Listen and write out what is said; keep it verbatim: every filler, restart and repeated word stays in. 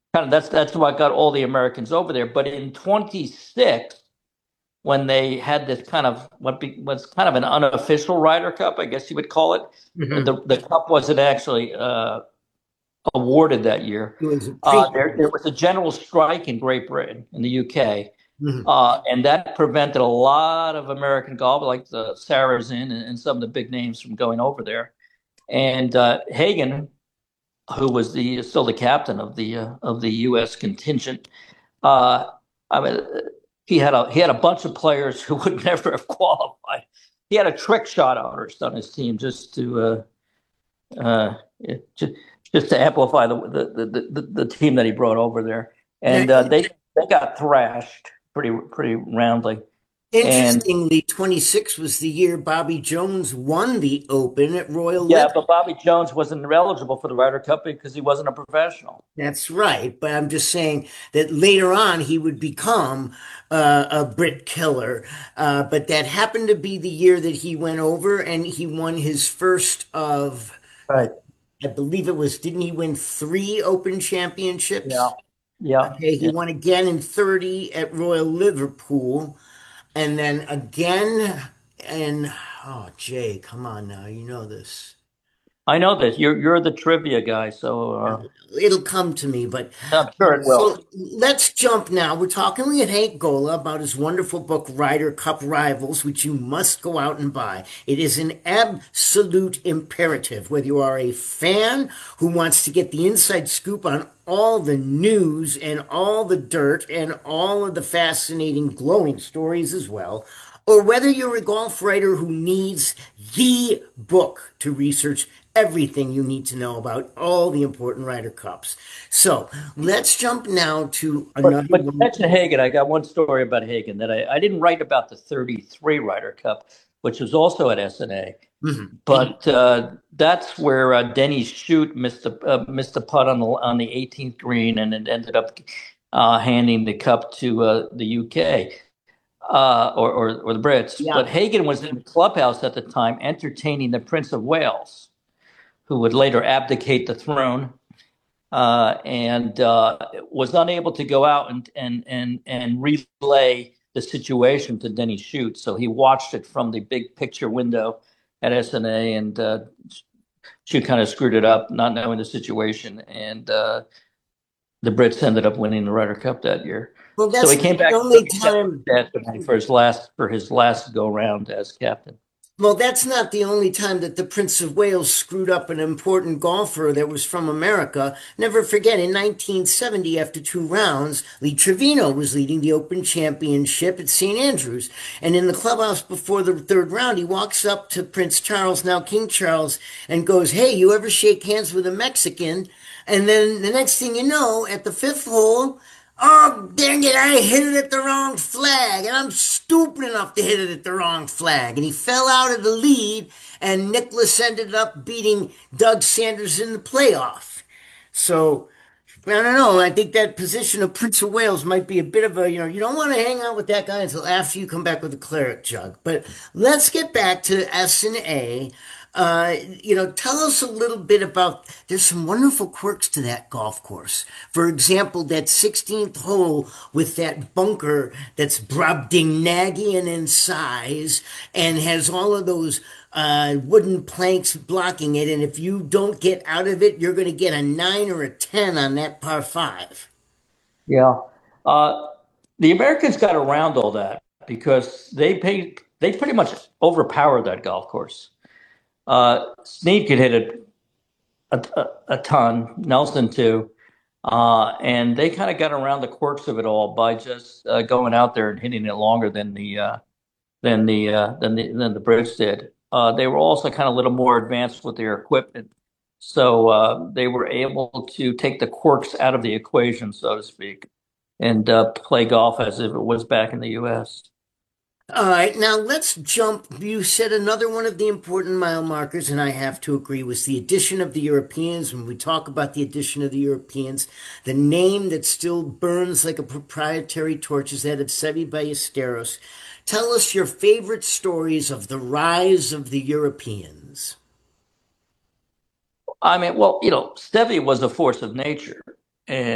kind of that's that's what got all the Americans over there. But in twenty-six, when they had this kind of what be, was kind of an unofficial Ryder Cup, I guess you would call it. Hmm. The the cup wasn't actually uh, awarded that year. It was a Uh, there pre. there was a general strike in Great Britain, in the U K, Mhm. uh, and that prevented a lot of American golf, like the Sarazen and, and some of the big names, from going over there. And uh, Hagen, who was the still the captain of the uh, of the U S contingent, uh, I mean, he had a he had a bunch of players who would never have qualified. He had a trick shot artist on his team just to uh, uh, just, just to amplify the the, the the the team that he brought over there, Now, and uh, they they got thrashed pretty pretty roundly. And interestingly, twenty-six was the year Bobby Jones won the Open at Royal yeah, Liver. but Bobby Jones wasn't eligible for the Ryder Cup because he wasn't a professional. That's right. But I'm just saying that later on he would become uh, a Brit killer. Uh, but that happened to be the year that he went over and he won his first of, uh, Right. I believe it was, didn't he win three Open Yeah. championships? Yeah. Okay, he Yeah. won again in thirty at Royal Liverpool. And then again, and oh, Jay, come on now, you know this. I know that you're you're the trivia guy, so uh, It'll come to me, but I'm sure it will. so let's jump now. We're talking with Hank Gola about his wonderful book, Ryder Cup Rivals, which you must go out and buy. It is an absolute imperative, whether you are a fan who wants to get the inside scoop on all the news and all the dirt and all of the fascinating, glowing stories as well, or whether you're a golf writer who needs the book to research everything you need to know about all the important Ryder Cups. So let's jump now to But another but you one. mentioned Hagen. I got one story about Hagen that I, I didn't write about the thirty-three Ryder Cup, which was also at S N A. Mhm. But uh, that's where uh, Denny Shute missed a uh, missed a putt on the on the eighteenth green, and it ended up uh, handing the cup to uh, the U K uh, or, or or the Brits. But Yeah. Hagen was in the clubhouse at the time, entertaining the Prince of Wales, who would later abdicate the throne, uh, and uh, was unable to go out and and and and relay the situation to Denny Shute. So he watched it from the big picture window at S N A, and uh, Shute kind of screwed it up, not knowing the situation, and uh, the Brits ended up winning the Ryder Cup that year. Well, So that's he not came the back only to time. S N A for his last for his last go round as captain. Well, that's not the only time that the Prince of Wales screwed up an important golfer that was from America. Never forget, in nineteen seventy, after two rounds, Lee Trevino was leading the Open Championship at Saint Andrews. And in the clubhouse before the third round, he walks up to Prince Charles, now King Charles, and goes, "Hey, you ever shake hands with a Mexican?" And then the next thing you know, at the fifth hole, oh, dang it, I hit it at the wrong flag, and I'm stupid enough to hit it at the wrong flag. And he fell out of the lead, and Nicklaus ended up beating Doug Sanders in the playoff. So, I don't know. I think that position of Prince of Wales might be a bit of a, you know, you don't want to hang out with that guy until after you come back with a claret jug. But let's get back to S and A. Uh, you know, tell us a little bit about, there's some wonderful quirks to that golf course. For example, that sixteenth hole with that bunker that's Brobdingnagian in size and has all of those uh, wooden planks blocking it. And if you don't get out of it, you're going to get a nine or a ten on that par five. Yeah. Uh, the Americans got around all that because they paid, they pretty much overpowered that golf course. Uh, Snead could hit it a, a, a ton, Nelson too. Uh, and they kind of got around the quirks of it all by just uh, going out there and hitting it longer than the uh, than the uh, than the than the Brits did. Uh, they were also kind of a little more advanced with their equipment, so uh, they were able to take the quirks out of the equation, so to speak, and uh, play golf as if it was back in the U S. All right, now let's jump. You said another one of the important mile markers, and I have to agree, was the addition of the Europeans. When we talk about the addition of the Europeans, the name that still burns like a proprietary torch is that of Seve Ballesteros. Tell us your favorite stories of the rise of the Europeans. I mean, well, you know, Stevie was a force of nature, and